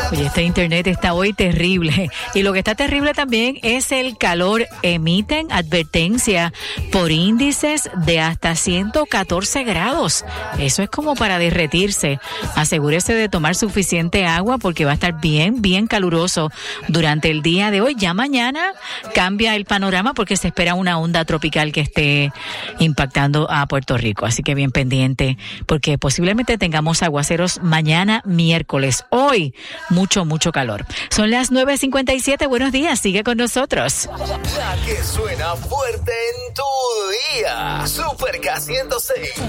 Oye, este internet está hoy terrible. Y lo que está terrible también es el calor. Emiten advertencia por índices de hasta 114 grados. Eso es como para derretirse. Asegúrese de tomar suficiente agua porque va a estar bien, bien caluroso durante el día de hoy. Ya mañana cambia el panorama porque se espera una onda tropical que esté impactando a Puerto Rico. Así que bien pendiente porque posiblemente tengamos aguaceros mañana miércoles. Hoy mucho calor. Son las 9:57. Buenos días. Sigue con nosotros. La que suena fuerte en tu día. Super K 106.